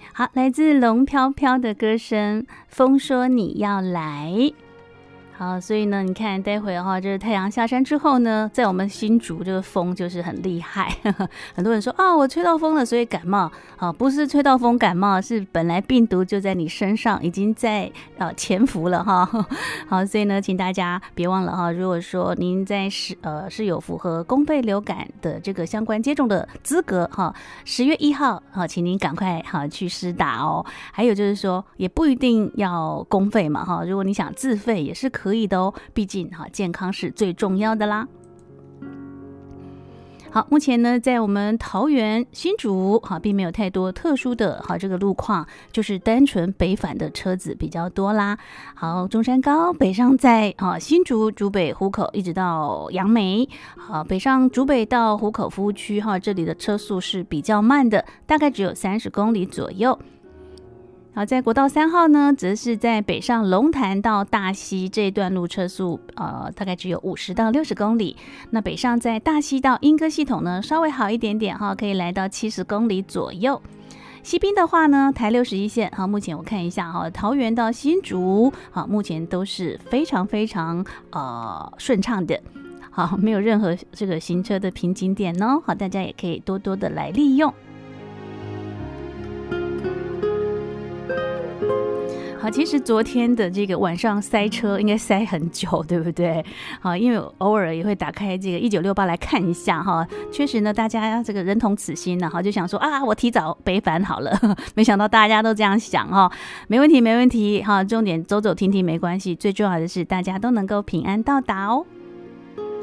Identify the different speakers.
Speaker 1: 好，来自龙飘飘的歌声，风说你要来。好，所以呢，你看，待会就是太阳下山之后呢，在我们新竹这个风就是很厉害。很多人说我吹到风了，所以感冒。不是吹到风感冒，是本来病毒就在你身上，已经在潜伏了哈。好，所以呢，请大家别忘了如果说您在是有符合公费流感的这个相关接种的资格10月1号请您赶快去施打哦。还有就是说，也不一定要公费嘛如果你想自费也是可以的哦，毕竟健康是最重要的啦。好，目前呢，在我们桃园新竹并没有太多特殊的这个路况，就是单纯北返的车子比较多啦。好，中山高北上在新竹竹北湖口一直到杨梅，北上竹北到湖口服务区这里的车速是比较慢的，大概只有30公里左右。好，在国道3号呢，则是在北上龙潭到大溪这一段路车速大概只有50到60公里。那北上在大溪到莺歌系统呢，稍微好一点点可以来到70公里左右。西滨的话呢，台61线目前我看一下桃园到新竹目前都是非常非常顺畅的。好，没有任何这个行车的瓶颈点哦。好，大家也可以多多的来利用。好，其实昨天的这个晚上塞车应该塞很久，对不对？好，因为我偶尔也会打开这个1968来看一下确实呢，大家这个人同此心呢就想说我提早北返好了，没想到大家都这样想没问题没问题重点走走停停没关系，最重要的是大家都能够平安到达哦。